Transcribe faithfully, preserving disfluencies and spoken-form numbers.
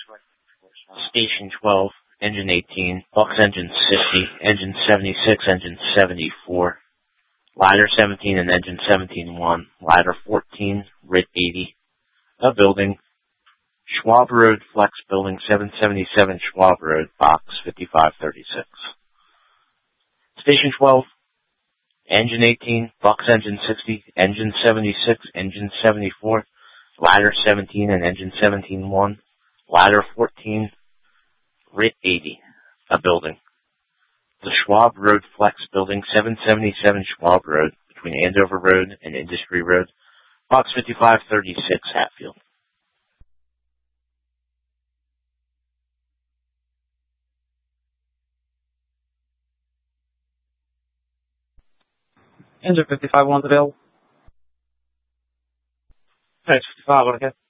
Station twelve, engine eighteen, box engine sixty, engine seventy-six, engine seventy-four, ladder seventeen and engine seventeen one, ladder fourteen, R I T eighty, a building, Schwab Road, Flex Building, seven seventy-seven Schwab Road, box fifty-five thirty-six. Station twelve, engine eighteen, box engine sixty, engine seventy-six, engine seventy-four, ladder seventeen and engine seventeen one, ladder fourteen, R I T eighty, a building. The Schwab Road Flex Building, seven seventy-seven Schwab Road, between Andover Road and Industry Road, box fifty-five thirty-six, Hatfield. Engine fifty-five one's available. Thanks, fifty-five, okay.